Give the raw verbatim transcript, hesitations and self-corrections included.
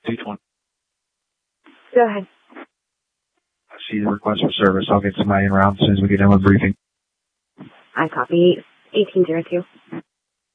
two twenty. Go ahead. I see the request for service. I'll get somebody in route as soon as we get done with briefing. I copy eighteen zero two.